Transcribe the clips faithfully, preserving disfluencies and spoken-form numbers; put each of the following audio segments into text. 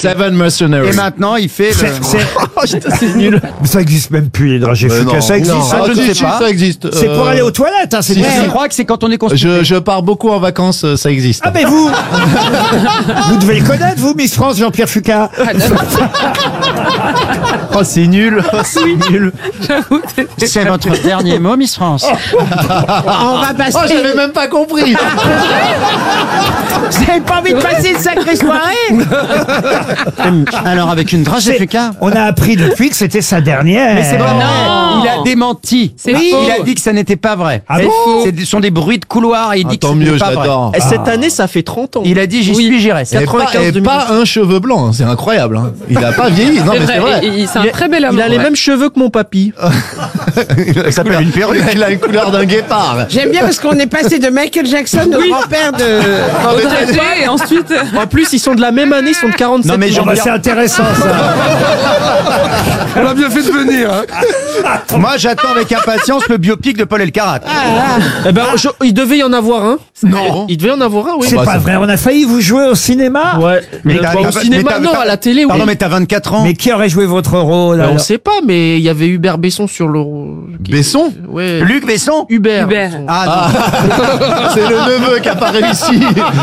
Seven Mercenaries. Et maintenant, il fait C'est- le... c'est- C'est nul. Ça existe même plus, les dragées Mais fuka. non. Ça existe, Non. ça, Ah, je si, ne sais si, pas. ça existe. C'est pour Euh, aller aux toilettes, hein, c'est si, pas- Ouais, je crois que c'est quand on est constipé. Je, je pars beaucoup en vacances, euh, ça existe. Ah, mais vous Vous devez le connaître, vous, Miss France, Jean-Pierre Fuka. Oh, c'est nul. Oh, c'est nul. C'est votre dernier mot, Miss France. On va passer. Oh, j'avais même pas compris. Vous avez pas envie de passer une sacrée soirée? Alors, avec une dragée C'est- fuka. On a appris depuis que c'était sa dernière. Mais c'est pas vrai. Non. Il a démenti. C'est Oui, faux. il a dit que ça n'était pas vrai. Ah bon Ce sont des bruits de couloir et il Ah, dit que tant ce mieux, n'est je pas vrai. l'adore. Et cette année, ça fait trente ans. Il a dit j'y Oui. suis, j'irai. Et pas, quatre-vingt-quinze et deux mille pas un cheveu blanc, hein, c'est incroyable. Hein. Il a pas vieilli. Non, C'est mais vrai, c'est vrai. et- et c'est un très bel Il amant. a les mêmes cheveux que mon papy. Il s'appelle une perruque. Il a une couleur d'un guépard. J'aime bien parce qu'on est passé de Michael Jackson au grand-père de. Au dragé, et ensuite. En plus, ils sont de la même année, ils sont de quarante-sept Non, mais ans. Ah bah, c'est intéressant, ça. On a bien fait de venir. Hein. Moi, j'attends avec impatience le biopic de Paul Elkarat. Eh ben, je- il devait y en avoir un. Non. Il devait y en avoir un, oui. C'est bah, pas c'est- vrai, on a failli vous jouer au cinéma. Ouais. Mais Mais t'as- au t'as- cinéma, mais t'as- non, t'as- à la télé, oui. Pardon, mais t'as vingt-quatre ans. Mais qui aurait joué votre rôle Ben, on alors sait pas, mais il y avait Hubert Besson sur le. qui- Besson Ouais. Luc Besson. Hubert. Hubert. Ah, C'est le neveu qui apparaît ici.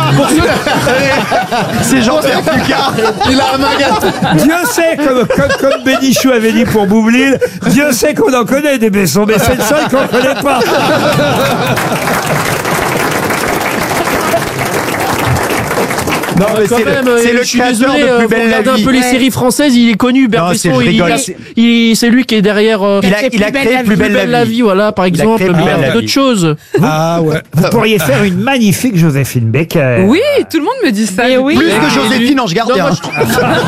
c'est Jean-Pierre Fuka. Il a un magasin. Dieu sait, comme, comme, comme Bénichou avait dit pour Boublil, Dieu sait qu'on en connaît des Bessons, mais c'est le seul qu'on connaît pas. Non, mais Quand c'est même, le, c'est euh, le je suis créateur désolé, de euh, Plus vous belle la regardez un vie. peu les séries françaises, il est connu, Hubert Non, c'est- Besson, je il, rigole, il- c'est- il- c'est lui qui est derrière euh, Il a, il a créé Plus belle la vie. voilà, par a exemple, créé Plus mais belle il y la a d'autres vie. choses. Ah ouais. Vous pourriez faire une magnifique Joséphine Baker. Oui, tout le monde me dit ça. Mais oui. Plus depuis- que Joséphine Ange Gardien. Non, moi,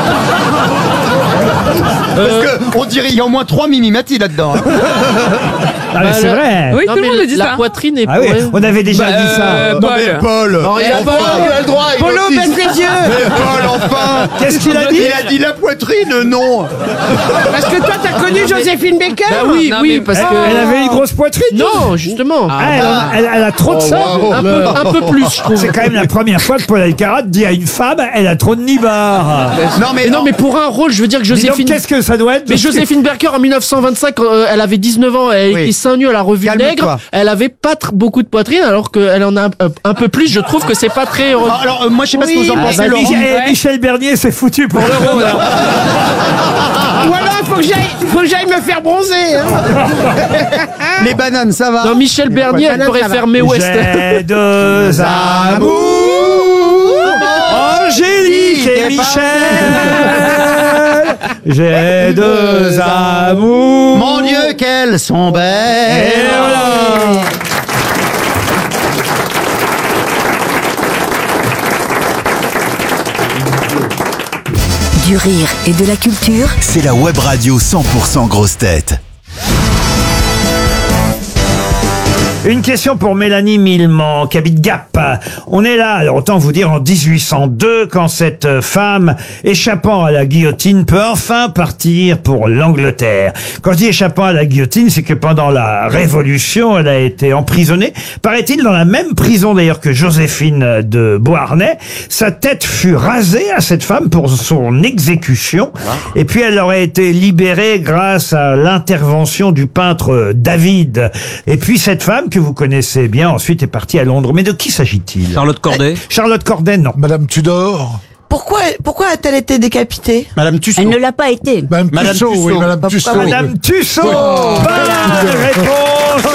Parce que on dirait il y a au moins trois Mimi Mati là-dedans. hein. Ah, mais c'est Bah, vrai. Oui, Non, tout le mais monde me dit la ça. poitrine est Ah oui, ouais. on avait déjà Bah, dit ça. euh, Non Paul. mais Paul. Il a Paul. il a le droit. il Polo, aussi. baisse les yeux. Mais Paul, enfin. Qu'est-ce qu'il a dit Il a dit la poitrine, non. Parce que toi, t'as connu Joséphine Baker. Bah oui, Non, oui, mais- parce Elle, que. elle avait une grosse poitrine. Non, justement. Ah, elle, a- elle- elle a trop de ça. wow. un, peu, un peu plus, je trouve. C'est quand même la première fois que Paul Elkarat dit à une femme, elle a trop de nibar. Non mais Mais non, mais pour un rôle, je veux dire que Dis donc, Joséphine. qu'est-ce que ça doit être Mais Joséphine Baker en mille neuf cent vingt-cinq, euh, elle avait dix-neuf ans, elle Oui. était seins nus à la revue Calme-toi. Nègre, elle avait pas tr- beaucoup de poitrine alors qu'elle en a un, un peu plus, je trouve que c'est pas très... Ah, alors euh, moi je sais pas ce que vous en Oui. pensez Ah, Laurent. Mich- eh, Michel Bernier s'est foutu pour le rôle. hein. Ou alors, il faut que j'aille, faut que j'aille me faire bronzer. Hein. Les bananes ça va. Non, Michel Bernier, elle Banane, pourrait ça va. faire Mae West. J'ai deux amours, Angélique et Michel. J'ai deux amours. Mon Dieu qu'elles sont Et belles. voilà. Du rire et de la culture. C'est la web radio cent pour cent grosse tête. Une question pour Mélanie Millement, qui habite Gap. On est là, alors autant vous dire en dix-huit cent deux, quand cette femme, échappant à la guillotine, peut enfin partir pour l'Angleterre. Quand je dis échappant à la guillotine, c'est que pendant la Révolution, elle a été emprisonnée. Paraît-il dans la même prison d'ailleurs que Joséphine de Beauharnais. Sa tête fut rasée à cette femme pour son exécution. Et puis elle aurait été libérée grâce à l'intervention du peintre David. Et puis cette femme, que vous connaissez bien, ensuite est partie à Londres. Mais de qui s'agit-il? Charlotte Corday. Charlotte Corday, non. Madame Tudor. Pourquoi, pourquoi a-t-elle été décapitée? Madame Tussaud. Elle ne l'a pas été. Madame, Madame Tussaud, Tussaud. oui, Madame Pourquoi Tussaud. Madame Tussaud. Bonne réponse.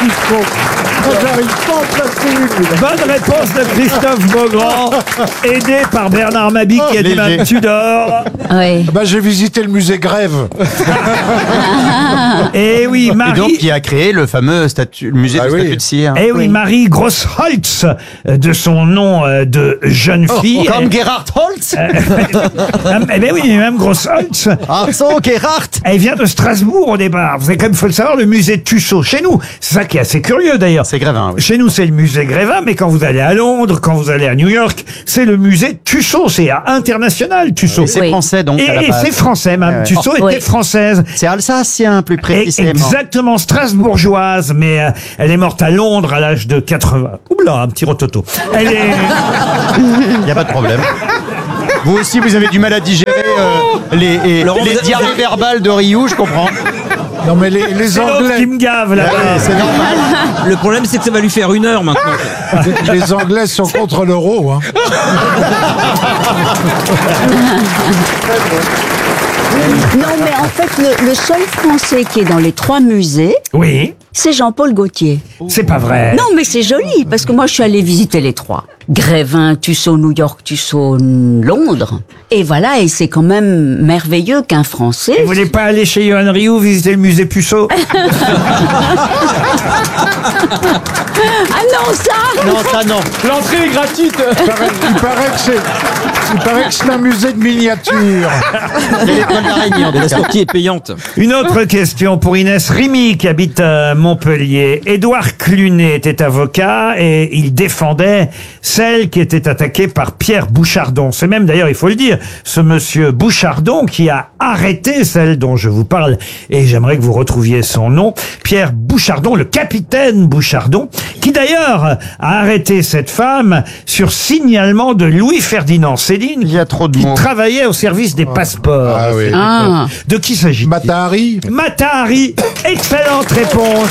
Bonne réponse de Christophe Beaugrand, aidé par Bernard Mabie qui a dit Léger. Madame Tudor. Oui. Bah, j'ai visité le musée Grève. Et oui, Et donc Marie. qui a créé le fameux statut, le musée Ah du oui. statut de cire. Eh oui, Marie Grossholtz, euh, de son nom euh, de jeune fille. Comme Gerhard Holtz. Eh bien oui, même Grossholtz. Ah, son Gerhard. Elle vient de Strasbourg au départ. Vous savez quand même, faut le savoir, le musée Tussaud. Chez nous, c'est ça qui est assez curieux d'ailleurs. C'est Grévin, oui. Chez nous, c'est le musée Grévin, mais quand vous allez à Londres, quand vous allez à New York, c'est le musée Tussaud. C'est international, Tussaud. Et c'est Oui. français donc Et, à la et base. c'est français, même. Ouais, ouais. Tussaud Oh, était oui. française. C'est alsacien plus Et- précisément. exactement, strasbourgeoise, mais euh, elle est morte à Londres à l'âge de quatre-vingts. Oula, un petit rototo. Elle est... Il n'y a pas de problème. Vous aussi, vous avez du mal à digérer euh, les, et- Laurent, les vous- diarrhées verbales de Ryu, je comprends. Non, mais les, les C'est l'autre Anglais, qui me gave, là. C'est normal. Le problème, c'est que ça va lui faire une heure maintenant. les Anglais sont contre l'euro. Hein. Non, mais en fait, le, le seul Français qui est dans les trois musées, Oui, c'est Jean-Paul Gaultier. c'est pas vrai. Non, mais c'est joli, parce que moi, je suis allée visiter les trois. Grévin, Tussaud, New York, Tussaud, Londres. Et voilà, et c'est quand même merveilleux qu'un Français... Vous voulez pas aller chez Johan Rioux visiter le musée Puceau? Ah non, ça Non, ça non. L'entrée est gratuite. Il paraît, il paraît que c'est, il paraît que c'est un musée de miniatures. C'est l'école d'araignée, en tout La cas. sortie est payante. Une autre question pour Inès Rimy qui habite à Montpellier. Édouard Clunet était avocat et il défendait celle qui était attaquée par Pierre Bouchardon. C'est même d'ailleurs, il faut le dire, ce monsieur Bouchardon qui a arrêté celle dont je vous parle et j'aimerais que vous retrouviez son nom. Pierre Bouchardon, le capitaine Bouchardon, qui d'ailleurs a arrêté cette femme sur signalement de Louis-Ferdinand Céline. Il y a trop de qui mots. travaillait au service des passeports. Ah oui. Ah, De qui s'agit-il? Matahari. Matahari, excellente réponse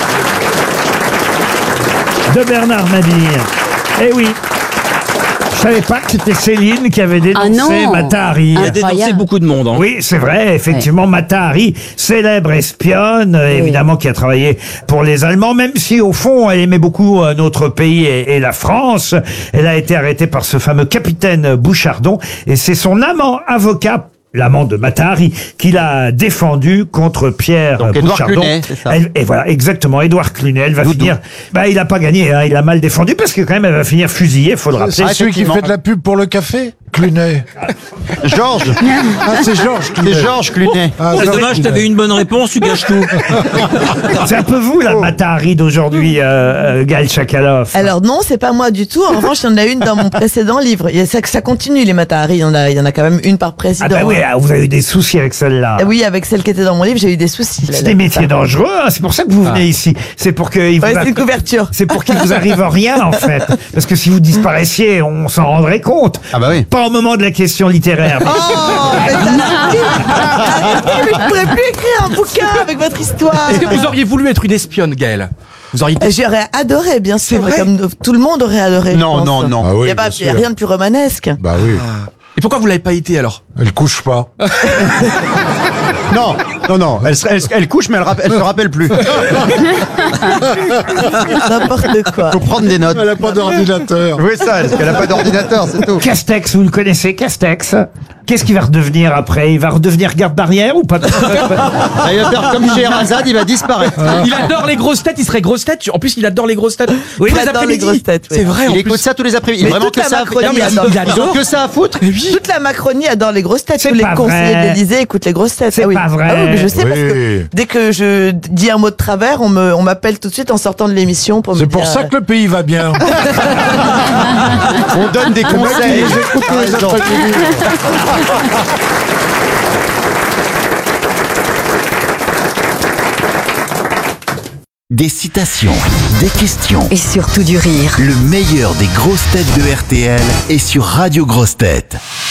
de Bernard Mabille. Eh oui, je savais pas que c'était Céline qui avait dénoncé Ah non. Matahari. Ah. Il a dénoncé Incroyable. beaucoup de monde. Hein. Oui, c'est vrai, effectivement, Matahari, célèbre espionne, euh, évidemment, qui a travaillé pour les Allemands, même si, au fond, elle aimait beaucoup euh, notre pays et, et la France. Elle a été arrêtée par ce fameux capitaine Bouchardon, et c'est son amant avocat, l'amant de Matahari, qui l'a défendu contre Pierre Donc, Édouard Bouchardon. Clunet, c'est ça. Elle- et voilà, exactement, Édouard Clunet. Elle va Doudou. finir... Bah, il a pas gagné, hein, il a mal défendu, parce que quand même, elle va finir fusillée, faut le rappeler. C'est celui qui effectivement. fait de la pub pour le café. Clunet. Georges. Ah, c'est Georges Clunet. C'est Georges Clunet. Ah, C'est Georges dommage, Clunet. t'avais une bonne réponse, tu gâches tout. C'est un peu vous, la Matahari d'aujourd'hui, euh, euh, Gaël Chakalov. Alors non, c'est pas moi du tout. En revanche, il y en a une dans mon précédent livre. Il y a ça, ça continue les Matahari. Il y en a, il y en a quand même une par président. Ah bah oui, ah, vous avez eu des soucis avec celle-là. Ah oui, avec celle qui était dans mon livre, j'ai eu des soucis. C'est des métiers dangereux, hein, c'est pour ça que vous venez ici. C'est pour que il vous Ouais, a- c'est une couverture. c'est pour qu'il vous arrive rien en fait. Parce que si vous disparaissiez, on s'en rendrait compte. Ah bah oui. Pas au moment de la question littéraire. Oh, mais ça suffit. Je pourrais plus écrire un bouquin avec votre histoire. Est-ce que vous auriez voulu être une espionne, Gaëlle? Vous auriez. Euh, J'aurais adoré, bien sûr, vrai comme tout le monde aurait adoré. je Non, pense. non, non. Ah Il oui, n'y a, pas- bien il y a sûr. rien de plus romanesque. Bah oui. Et pourquoi vous l'avez pas été alors? Elle couche pas. Non, non, non. Elle, se- elle, se- elle couche, mais elle, rapp- elle se rappelle plus. N'importe quoi. Faut prendre des notes. Elle a pas d'ordinateur. Oui, ça, parce qu'elle a pas d'ordinateur, c'est tout. Castex, vous le connaissez, Castex. Qu'est-ce qu'il va redevenir après? Il va redevenir garde-barrière ou pas? Ah, il va faire comme chez Erazad, il va disparaître. Il adore les grosses têtes, il serait grosse tête. En plus, il adore les grosses têtes. Oui, Tous il adore les grosses têtes, oui. C'est vrai, en Il plus. écoute ça tous les après-midi. Mais Vraiment toute que la ça à Macronie foutre. adore. Ils ont- Ils ont que ça à foutre. Toute la Macronie adore les grosses têtes. C'est Tous les pas conseillers vrai. de l'Élysée écoutent les grosses têtes. C'est Ah oui. pas vrai. Ah oui, mais je sais parce que Oui. dès que je dis un mot de travers, on me, on m'appelle tout de suite en sortant de l'émission pour me C'est dire. pour ça que le pays va bien. On donne des Les mecs, conseils. ils les écoutent tous les Ah, non. après-midi. Des citations, des questions. Et surtout du rire. Le meilleur des grosses têtes de R T L est sur Radio Grosses Têtes.